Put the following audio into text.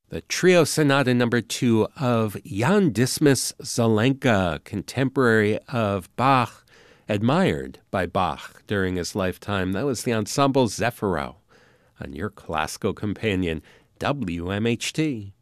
The Trio Sonata Number 2 of Jan Dismas Zelenka, contemporary of Bach, admired by Bach during his lifetime. That was the ensemble Zeffiro on your classical companion, WMHT.